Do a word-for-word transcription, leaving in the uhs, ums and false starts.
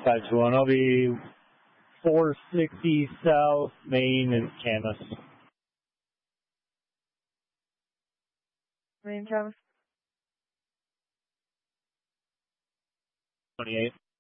five two one, I'll be four sixty South Main in Camas. Main Camas. twenty-eight.